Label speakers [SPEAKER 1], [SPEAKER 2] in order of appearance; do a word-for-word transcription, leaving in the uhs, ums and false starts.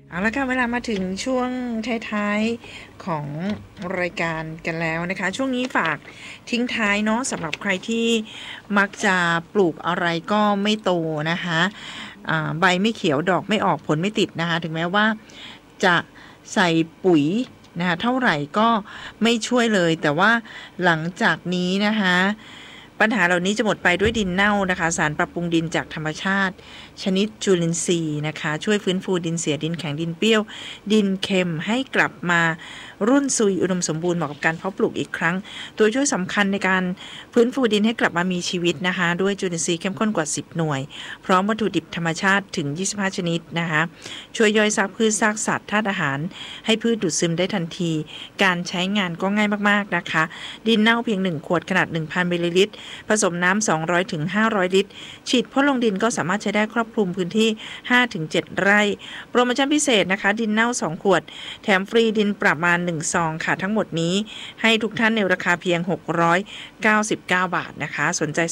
[SPEAKER 1] เอาละค่ะเวลามาถึงช่วงท้ายๆของรายการกันแล้วนะคะช่วงนี้ฝากทิ้งท้ายเนาะสำหรับใครที่มักจะปลูกอะไรก็ไม่โตนะคะใบไม่เขียวดอกไม่ออกผลไม่ติดนะคะถึงแม้ว่าจะใส่ปุ๋ยนะคะเท่าไหร่ก็ไม่ช่วยเลยแต่ว่าหลังจากนี้นะคะปัญหาเหล่านี้จะหมดไปด้วยดินเน่านะคะสารปรับปรุงดินจากธรรมชาติชนิดจุลินทรีย์นะคะช่วยฟื้นฟูดินเสียดินแข็งดินเปรี้ยวดินเค็มให้กลับมารุ่นซุยอุดมสมบูรณ์เหมาะกับการเพาะปลูกอีกครั้งตัวช่วยสำคัญในการฟื้นฟูดินให้กลับมามีชีวิตนะคะด้วยจุลินทรีย์เข้มข้นกว่าสิบหน่วยพร้อมวัตถุดิบธรรมชาติถึงยี่สิบห้าชนิดนะคะช่วยย่อยซากพืชซากสัตว์ธาตุอาหารให้พืชดูดซึมได้ทันทีการใช้งานก็ง่ายมากๆนะคะดินเน่าเพียงหนึ่งขวดขนาด หนึ่งพัน มิลลิลิตรผสมน้ำ สองร้อยถึงห้าร้อย ลิตรฉีดพ่นลงดินก็สามารถใช้ได้ครอบคลุมพื้นที่ ห้าถึงเจ็ด ไร่โปรโมชั่นพิเศษนะคะดินเน่าสองขวดแถมฟรีดินประมาณหนึ่งซองค่ะทั้งหมดนี้ให้ทุกท่านในราคาเพียงหกร้อยเก้าสิบเก้าบาทนะคะสนใจ